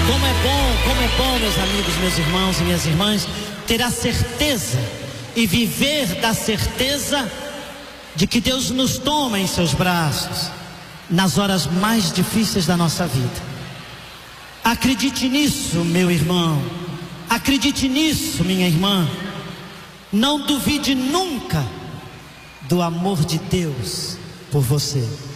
como é bom, meus amigos, meus irmãos e minhas irmãs, ter a certeza e viver da certeza de que Deus nos toma em seus braços nas horas mais difíceis da nossa vida. Acredite nisso, meu irmão. Acredite nisso, minha irmã. Não duvide nunca do amor de Deus por você.